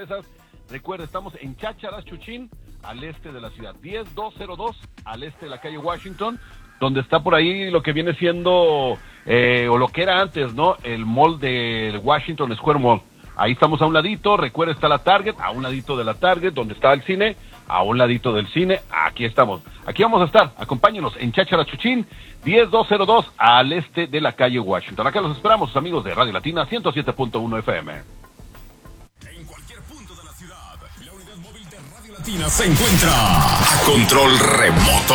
empresas. Recuerda, estamos en Chácharas, Chuchín, al este de la ciudad, 10202, al este de la calle Washington, donde está por ahí lo que viene siendo, o lo que era antes, ¿no? El mall del Washington Square Mall. Ahí estamos a un ladito, recuerda, está la Target, a un ladito de la Target, donde está el cine, a un ladito del cine, aquí estamos. Aquí vamos a estar, acompáñenos en Chácharas, Chuchín, 10202, al este de la calle Washington. Acá los esperamos, amigos de Radio Latina, 107.1 FM. En cualquier punto de la ciudad, la unidad móvil de Radio Latina se encuentra a control remoto.